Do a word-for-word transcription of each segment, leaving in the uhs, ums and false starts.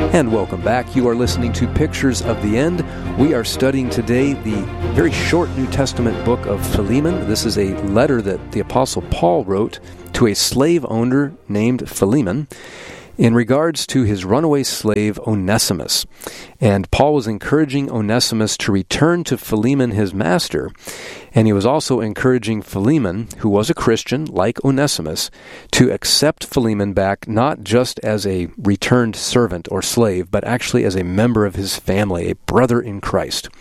And welcome back. You are listening to Pictures of the End. We are studying today the very short New Testament book of Philemon. This is a letter that the Apostle Paul wrote to a slave owner named Philemon in regards to his runaway slave Onesimus. And Paul was encouraging Onesimus to return to Philemon, his master, and he was also encouraging Philemon, who was a Christian like Onesimus, to accept Philemon back not just as a returned servant or slave, but actually as a member of his family, a brother in Christ.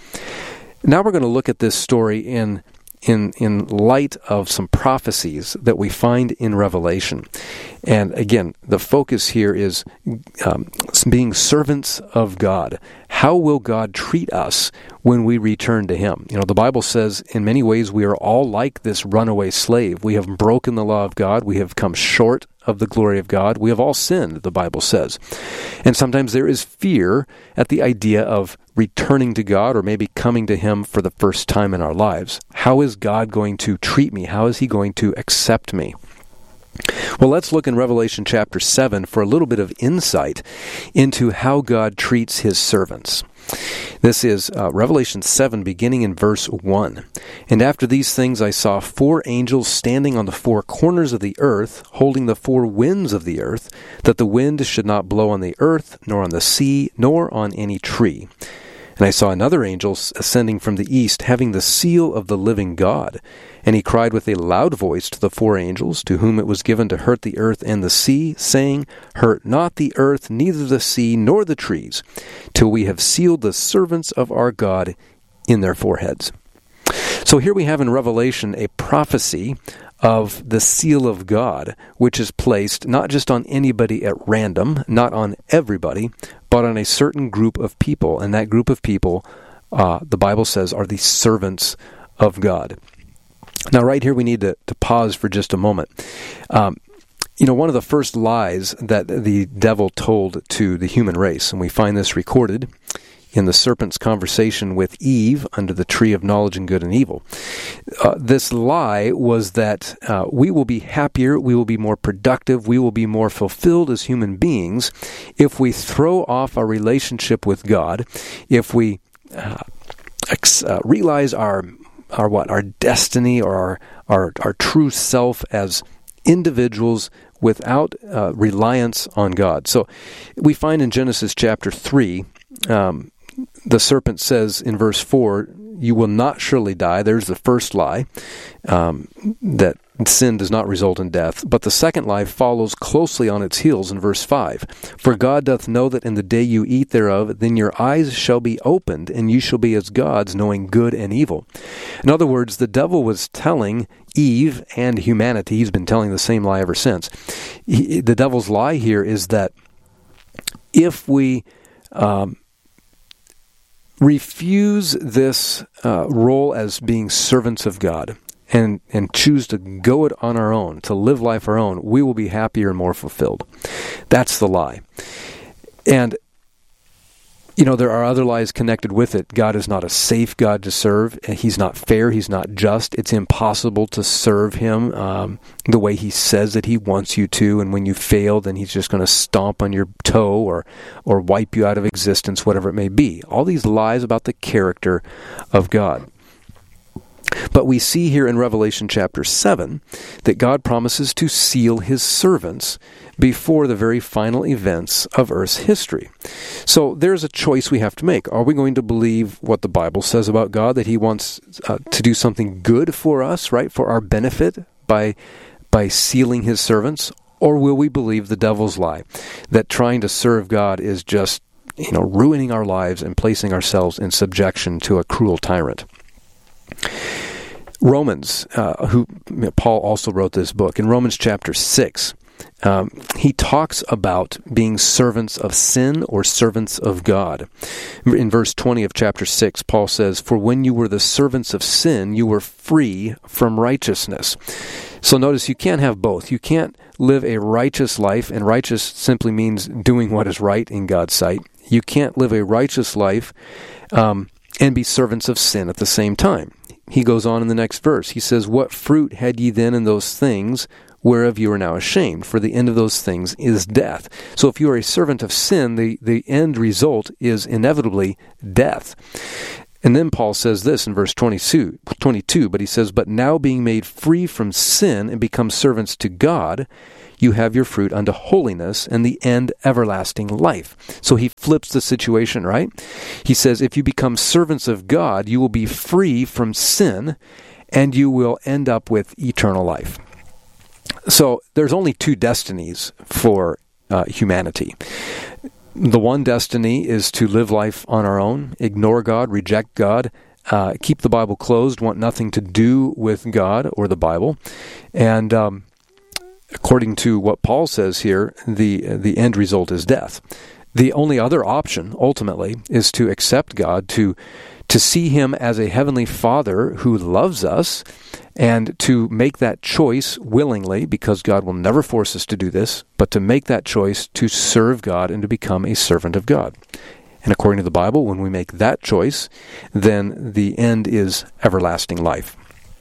Now we're going to look at this story in in in light of some prophecies that we find in Revelation. And again, the focus here is um, being servants of God. How will God treat us when we return to Him? You know, the Bible says in many ways we are all like this runaway slave. We have broken the law of God. We have come short of the glory of God. We have all sinned, the Bible says. And sometimes there is fear at the idea of returning to God or maybe coming to Him for the first time in our lives. How is God going to treat me? How is He going to accept me? Well, let's look in Revelation chapter seven for a little bit of insight into how God treats His servants. This is uh, Revelation seven, beginning in verse one. And after these things I saw four angels standing on the four corners of the earth, holding the four winds of the earth, that the wind should not blow on the earth, nor on the sea, nor on any tree. And I saw another angel ascending from the east, having the seal of the living God. And he cried with a loud voice to the four angels, to whom it was given to hurt the earth and the sea, saying, Hurt not the earth, neither the sea, nor the trees, till we have sealed the servants of our God in their foreheads. So here we have in Revelation a prophecy of the seal of God, which is placed not just on anybody at random, not on everybody, but on a certain group of people. And that group of people, uh, the Bible says, are the servants of God. Now, right here, we need to, to pause for just a moment. Um, you know, one of the first lies that the devil told to the human race, and we find this recorded in the serpent's conversation with Eve under the tree of knowledge and good and evil. Uh, this lie was that uh, we will be happier, we will be more productive, we will be more fulfilled as human beings if we throw off our relationship with God, if we uh, ex- uh, realize our our what our destiny or our our, our true self as individuals without uh, reliance on God. So we find in Genesis chapter three, um, the serpent says in verse four, you will not surely die. There's the first lie, um, that sin does not result in death. But the second lie follows closely on its heels in verse five. For God doth know that in the day you eat thereof, then your eyes shall be opened, and you shall be as gods, knowing good and evil. In other words, the devil was telling Eve and humanity, he's been telling the same lie ever since. He, the devil's lie here is that if we um, refuse this uh, role as being servants of God and, and choose to go it on our own, to live life our own, we will be happier and more fulfilled. That's the lie. And, you know, there are other lies connected with it. God is not a safe God to serve. He's not fair. He's not just. It's impossible to serve Him um, the way He says that He wants you to. And when you fail, then He's just going to stomp on your toe or or wipe you out of existence, whatever it may be. All these lies about the character of God. But we see here in Revelation chapter seven that God promises to seal His servants before the very final events of Earth's history. So there's a choice we have to make. Are we going to believe what the Bible says about God, that He wants uh, to do something good for us, right, for our benefit by by sealing His servants? Or will we believe the devil's lie, that trying to serve God is just, you know, ruining our lives and placing ourselves in subjection to a cruel tyrant? Romans, uh, who Paul also wrote this book. In Romans chapter six, um, he talks about being servants of sin or servants of God. In verse twenty of chapter six, Paul says, For when you were the servants of sin, you were free from righteousness. So notice, you can't have both. You can't live a righteous life, and righteous simply means doing what is right in God's sight. You can't live a righteous life um, and be servants of sin at the same time. He goes on in the next verse. He says, What fruit had ye then in those things whereof you are now ashamed, for the end of those things is death. So if you are a servant of sin, the, the end result is inevitably death. And then Paul says this in verse twenty-two, twenty-two, but he says, but now being made free from sin and become servants to God, you have your fruit unto holiness, and the end everlasting life. So he flips the situation, right? He says, if you become servants of God, you will be free from sin, and you will end up with eternal life. So there's only two destinies for uh, humanity. The one destiny is to live life on our own, ignore God, reject God, uh, keep the Bible closed, want nothing to do with God or the Bible. And um, according to what Paul says here, the the end result is death. The only other option, ultimately, is to accept God, to to see Him as a heavenly Father who loves us, and to make that choice willingly, because God will never force us to do this, but to make that choice to serve God and to become a servant of God. And according to the Bible, when we make that choice, then the end is everlasting life.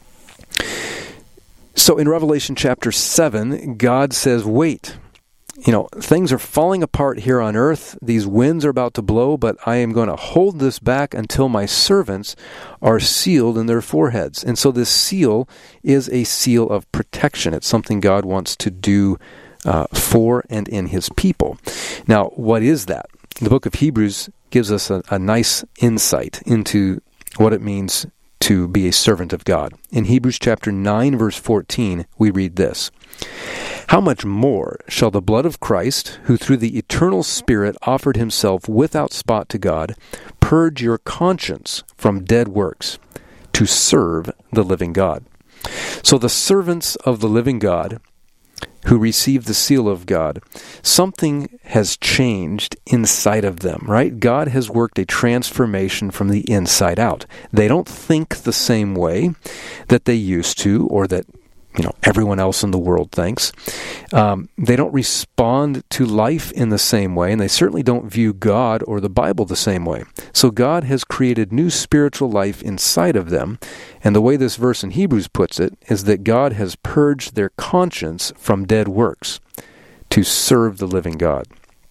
So in Revelation chapter seven, God says, wait, you know, things are falling apart here on earth. These winds are about to blow, but I am going to hold this back until my servants are sealed in their foreheads. And so this seal is a seal of protection. It's something God wants to do uh, for and in His people. Now, what is that? The book of Hebrews gives us a, a nice insight into what it means to be a servant of God. In Hebrews chapter nine, verse fourteen, we read this: how much more shall the blood of Christ, who through the eternal Spirit offered Himself without spot to God, purge your conscience from dead works to serve the living God? So the servants of the living God who receive the seal of God, something has changed inside of them, right? God has worked a transformation from the inside out. They don't think the same way that they used to, or that you know everyone else in the world thinks. Um, they don't respond to life in the same way, and they certainly don't view God or the Bible the same way. So God has created new spiritual life inside of them, and the way this verse in Hebrews puts it is that God has purged their conscience from dead works to serve the living God.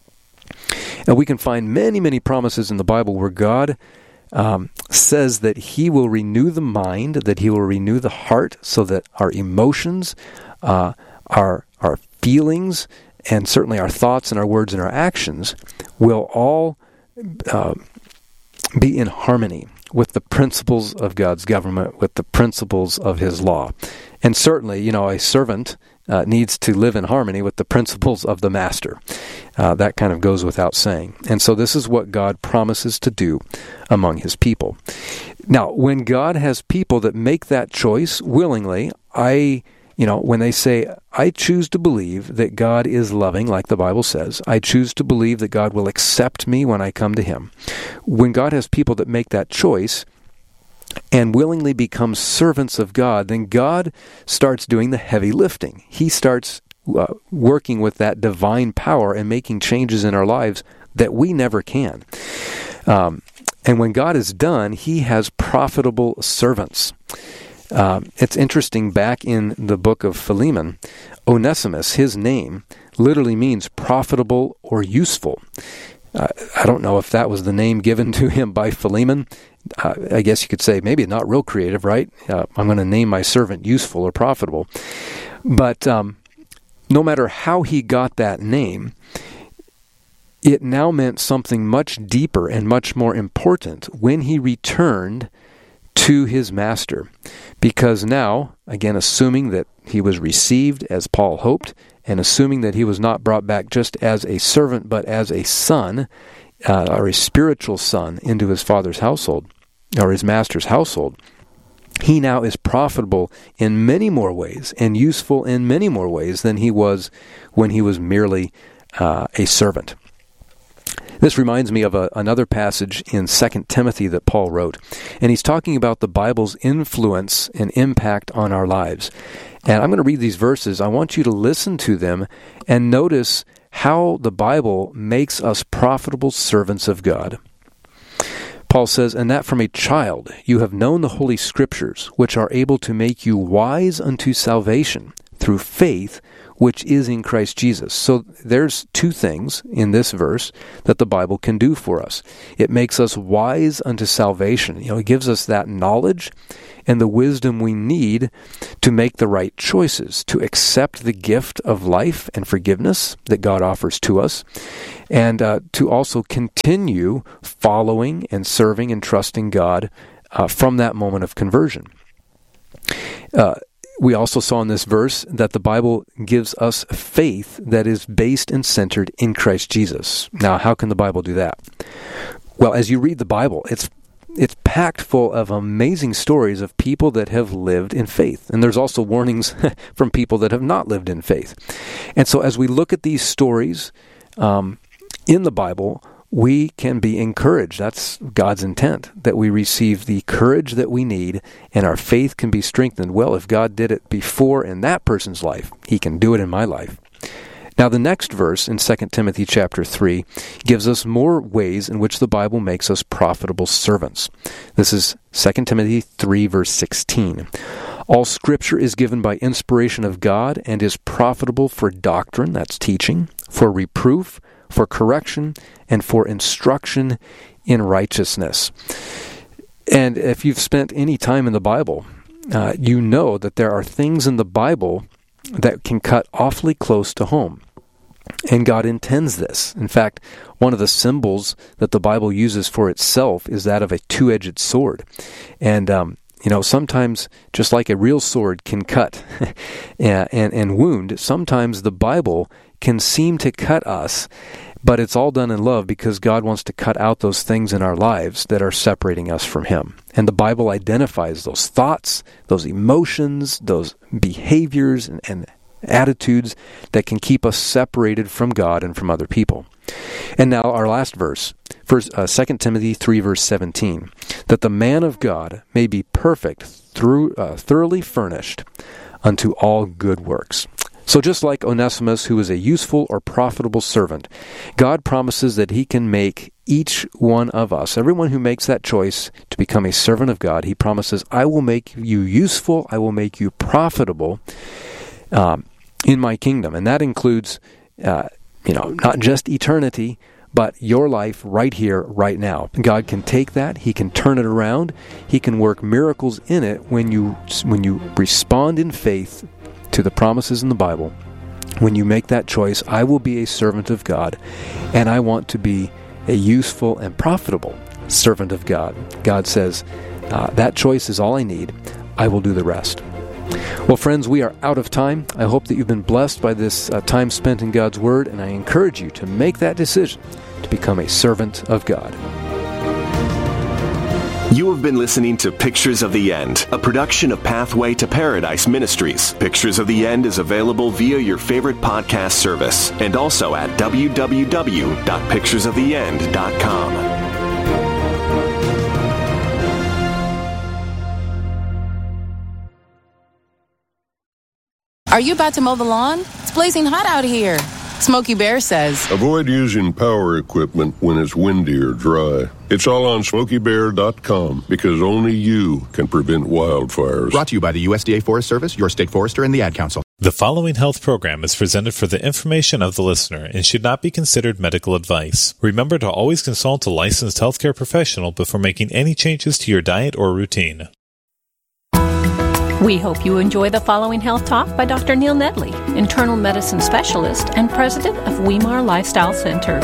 And we can find many, many promises in the Bible where God Um, says that He will renew the mind, that He will renew the heart, so that our emotions, uh, our our feelings, and certainly our thoughts and our words and our actions will all uh, be in harmony with the principles of God's government, with the principles of His law. And certainly, you know, a servant uh, needs to live in harmony with the principles of the master. Uh, that kind of goes without saying. And so this is what God promises to do among His people. Now, when God has people that make that choice willingly, I, you know, when they say, I choose to believe that God is loving, like the Bible says, I choose to believe that God will accept me when I come to Him. When God has people that make that choice and willingly become servants of God, then God starts doing the heavy lifting. He starts uh, working with that divine power and making changes in our lives that we never can. Um, and when God is done, He has profitable servants. Um, it's interesting, back in the book of Philemon, Onesimus, his name, literally means profitable or useful. Uh, I don't know if that was the name given to him by Philemon. Uh, I guess you could say maybe not real creative, right? Uh, I'm going to name my servant useful or profitable. But um, no matter how he got that name, it now meant something much deeper and much more important when he returned to his master. Because now, again, assuming that he was received as Paul hoped, and assuming that he was not brought back just as a servant, but as a son, uh, or a spiritual son, into his father's household, or his master's household, he now is profitable in many more ways, and useful in many more ways than he was when he was merely uh, a servant. This reminds me of a, another passage in Second Timothy that Paul wrote. And he's talking about the Bible's influence and impact on our lives. And I'm going to read these verses. I want you to listen to them and notice how the Bible makes us profitable servants of God. Paul says, "And that from a child you have known the Holy Scriptures, which are able to make you wise unto salvation through faith, which is in Christ Jesus. So there's two things in this verse that the Bible can do for us. It makes us wise unto salvation. You know, it gives us that knowledge and the wisdom we need to make the right choices, to accept the gift of life and forgiveness that God offers to us, and uh, to also continue following and serving and trusting God uh, from that moment of conversion. Uh, we also saw in this verse that the Bible gives us faith that is based and centered in Christ Jesus. Now, how can the Bible do that? Well, as you read the Bible, it's It's packed full of amazing stories of people that have lived in faith. And there's also warnings from people that have not lived in faith. And so as we look at these stories um, in the Bible, we can be encouraged. That's God's intent, that we receive the courage that we need and our faith can be strengthened. Well, if God did it before in that person's life, He can do it in my life. Now, the next verse in Second Timothy chapter three gives us more ways in which the Bible makes us profitable servants. This is Second Timothy three, verse sixteen. All Scripture is given by inspiration of God and is profitable for doctrine, that's teaching, for reproof, for correction, and for instruction in righteousness. And if you've spent any time in the Bible, uh, you know that there are things in the Bible that can cut awfully close to home. And God intends this. In fact, one of the symbols that the Bible uses for itself is that of a two-edged sword. And, um, you know, sometimes, just like a real sword can cut and, and, and wound, sometimes the Bible can seem to cut us, but it's all done in love because God wants to cut out those things in our lives that are separating us from Him. And the Bible identifies those thoughts, those emotions, those behaviors and, and attitudes that can keep us separated from God and from other people. And now our last verse, first, uh, Second Timothy three, verse seventeen, that the man of God may be perfect, through, uh, thoroughly furnished unto all good works. So just like Onesimus, who is a useful or profitable servant, God promises that He can make each one of us, everyone who makes that choice to become a servant of God, He promises, I will make you useful, I will make you profitable um, in my kingdom. And that includes, uh, you know, not just eternity, but your life right here, right now. God can take that, He can turn it around, He can work miracles in it when you when you respond in faith to the promises in the Bible. When you make that choice, I will be a servant of God, and I want to be a useful and profitable servant of God. God says, uh, that choice is all I need. I will do the rest. Well, friends, we are out of time. I hope that you've been blessed by this uh, time spent in God's Word, and I encourage you to make that decision to become a servant of God. You have been listening to Pictures of the End, a production of Pathway to Paradise Ministries. Pictures of the End is available via your favorite podcast service and also at w w w dot pictures of the end dot com. Are you about to mow the lawn? It's blazing hot out here. Smokey Bear says, avoid using power equipment when it's windy or dry. It's all on smokey bear dot com because only you can prevent wildfires. Brought to you by the U S D A Forest Service, your state forester, and the Ad Council. The following health program is presented for the information of the listener and should not be considered medical advice. Remember to always consult a licensed healthcare professional before making any changes to your diet or routine. We hope you enjoy the following health talk by Doctor Neil Nedley, internal medicine specialist and president of Weimar Lifestyle Center.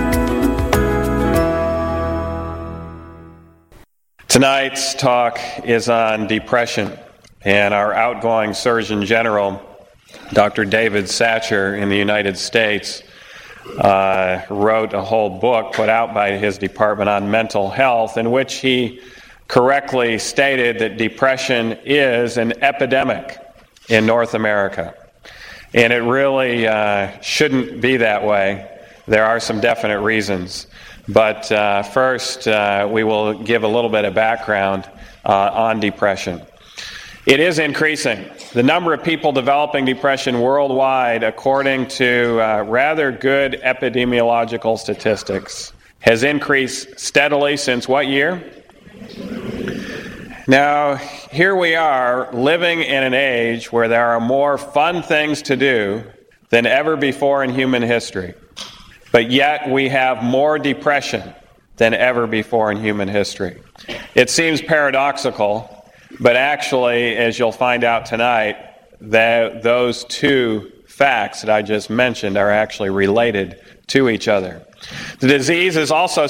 Tonight's talk is on depression, and our outgoing Surgeon General, Doctor David Satcher in the United States, uh, wrote a whole book put out by his department on mental health in which he correctly stated that depression is an epidemic in North America. And it really uh, shouldn't be that way. There are some definite reasons. But uh, first, uh, we will give a little bit of background uh, on depression. It is increasing. The number of people developing depression worldwide, according to uh, rather good epidemiological statistics, has increased steadily since what year? Now, here we are living in an age where there are more fun things to do than ever before in human history. But yet we have more depression than ever before in human history. It seems paradoxical, but actually, as you'll find out tonight, that those two facts that I just mentioned are actually related to each other. The disease is also